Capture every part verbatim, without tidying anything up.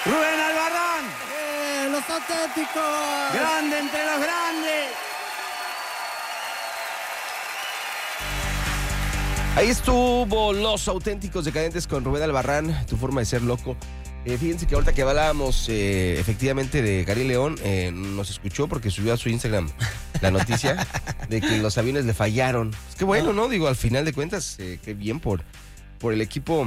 Rubén Albarrán. ¡Eh, los auténticos! Grande entre los grandes. Ahí estuvo Los Auténticos Decadentes con Rubén Albarrán, Tu Forma de Ser Loco. Eh, fíjense que ahorita que hablábamos eh, efectivamente de Gary León, eh, nos escuchó porque subió a su Instagram la noticia de que los aviones le fallaron. Pues qué bueno, ¿no? Digo, al final de cuentas, eh, qué bien por, por el equipo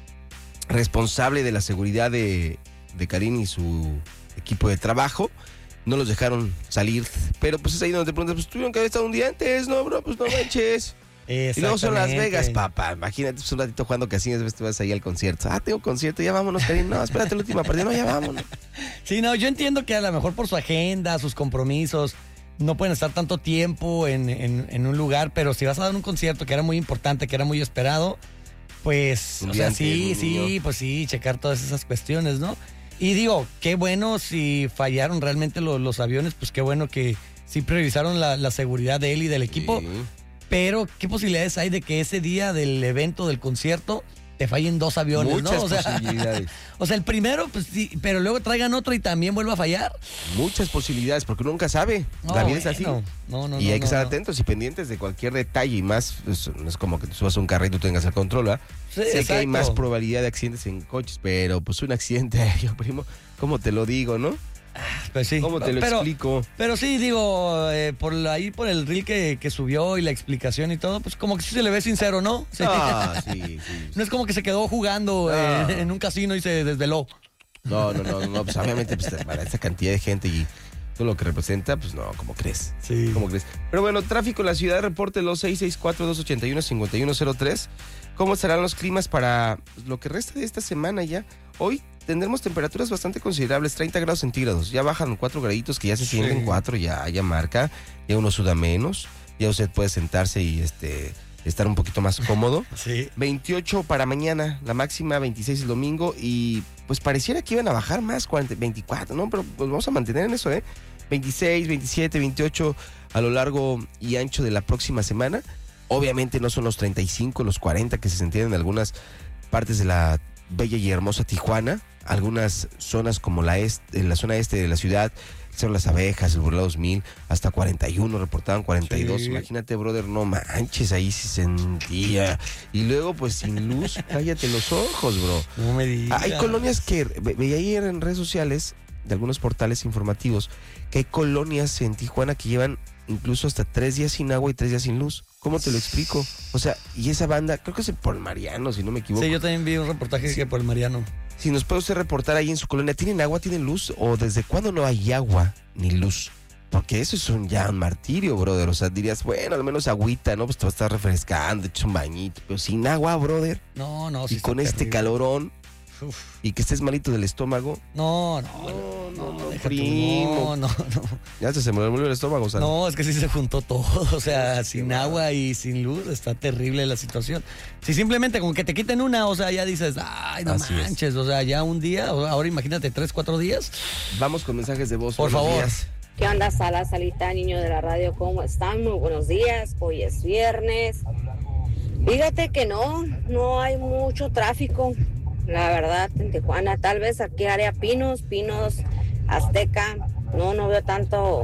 responsable de la seguridad de, de Karim y su equipo de trabajo. No los dejaron salir, pero pues es ahí donde te preguntas, pues tuvieron que haber estado un día antes, ¿no, bro? Pues no manches. Y luego son Las Vegas, papá. Imagínate, pues, un ratito jugando casinos, ves, tú vas ahí al concierto. Ah, tengo concierto, ya vámonos, Karim. No, espérate la última partida, no, ya vámonos. Sí, no, yo entiendo que a lo mejor por su agenda, sus compromisos, no pueden estar tanto tiempo en, en, en un lugar, pero si vas a dar un concierto que era muy importante, que era muy esperado, pues, Un o día sea, antes, sí, mi niño. sí, pues sí, checar todas esas cuestiones, ¿no? Y digo, qué bueno si fallaron realmente los, los aviones, pues qué bueno que sí priorizaron la, la seguridad de él y del equipo. Sí. Pero, ¿qué posibilidades hay de que ese día del evento, del concierto, te fallen dos aviones, Muchas ¿no? O sea, posibilidades. o sea, el primero, pues sí, pero luego traigan otro y también vuelva a fallar. Muchas posibilidades, porque uno nunca sabe. No, La vida es así. bueno, No, no, y no, hay que no, estar no. atentos y pendientes de cualquier detalle y más, pues, no es como que tú subas a un carrito y tengas el control, ¿verdad? Sí, sé que hay exacto. más probabilidad de accidentes en coches, pero pues un accidente aéreo, primo, ¿cómo te lo digo, no? Pues sí. ¿Cómo te lo pero, explico? Pero sí, digo, eh, por la- ahí por el reel que, que subió y la explicación y todo, pues como que sí se le ve sincero, ¿no? Sí. Ah, sí, sí. No es como que se quedó jugando No. eh, en un casino y se desveló. No, no, no, no, pues obviamente pues, para esta cantidad de gente y todo lo que representa, pues no, ¿cómo crees? Sí. ¿Cómo crees? Pero bueno, tráfico en la ciudad, reporte los seis seis cuatro, dos ocho uno, cinco uno cero tres. ¿Cómo estarán los climas para lo que resta de esta semana ya? Hoy tendremos temperaturas bastante considerables, treinta grados centígrados. Ya bajan cuatro graditos que ya se sienten Sí. cuatro, ya, ya marca, ya uno suda menos, ya usted puede sentarse y este estar un poquito más cómodo. Sí. veintiocho para mañana, la máxima veintiséis el domingo y pues pareciera que iban a bajar más, cuarenta, veinticuatro, ¿no? Pero pues vamos a mantener en eso, ¿eh? veintiséis, veintisiete, veintiocho a lo largo y ancho de la próxima semana. Obviamente no son los treinta y cinco, los cuarenta que se sentían en algunas partes de la bella y hermosa Tijuana, algunas zonas como la este, en la zona este de la ciudad, son las Abejas, el Burlado dos mil, hasta cuarenta y uno, reportaban cuarenta y dos. Sí. Imagínate, brother, no manches, ahí se sentía. Y luego, pues sin luz, cállate los ojos, bro. No me digas. Hay colonias que, ve- veía ayer en redes sociales, de algunos portales informativos, que hay colonias en Tijuana que llevan incluso hasta tres días sin agua y tres días sin luz. ¿Cómo te lo explico? O sea, y esa banda, creo que es por Mariano, si no me equivoco. Sí, yo también vi un reportaje que por el Mariano. Si nos puede usted reportar ahí en su colonia, ¿tienen agua, tienen luz? ¿O desde cuándo no hay agua ni luz? Porque eso es un ya un martirio, brother. O sea, dirías, bueno, al menos agüita, ¿no? Pues te vas a estar refrescando, echas un bañito. Pero sin agua, brother. No, no, sí y está con este terrible. calorón Uf. y que estés malito del estómago. No, no, No, no, no, deja tú, primo. No, no, no. Ya se, se me volvió el estómago, ¿sabes? No, es que sí se juntó todo. O sea, Sí, sin wow. agua y sin luz está terrible la situación. Si simplemente con que te quiten una, o sea, ya dices, ay, no Así es. manches, o sea, ya un día, o- ahora imagínate tres, cuatro días. Vamos con mensajes de voz. Por Buenos favor. días. ¿Qué onda, Sala, Salita, niño de la radio? ¿Cómo están? Muy buenos días. Hoy es viernes. Fíjate que no, no hay mucho tráfico, la verdad, en Tijuana. Tal vez aquí área Pinos, Pinos, Azteca. No, no veo tanto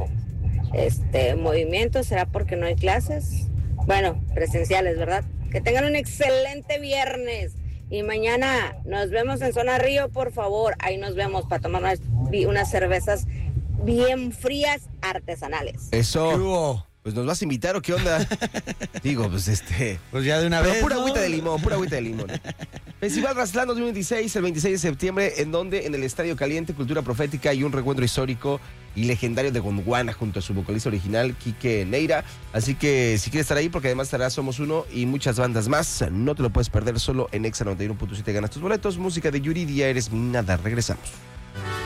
este movimiento. ¿Será porque no hay clases? Bueno, presenciales, ¿verdad? Que tengan un excelente viernes. Y mañana nos vemos en Zona Río, por favor. Ahí nos vemos para tomar unas, unas cervezas bien frías artesanales. Eso. ¿Qué hubo? Pues nos vas a invitar o qué onda. Digo, pues este. Pues ya de una Pero vez. pura ¿no? agüita de limón, pura agüita de limón. Festival Razlán dos mil veintiséis, el veintiséis de septiembre, en donde en el Estadio Caliente, Cultura Profética y un reencuentro histórico y legendario de Gondwana junto a su vocalista original, Quique Neira. Así que si quieres estar ahí, porque además estará Somos Uno y muchas bandas más, no te lo puedes perder solo en Exa noventa y uno punto siete. Ganas tus boletos, música de Yuridia, eres mi nada. Regresamos.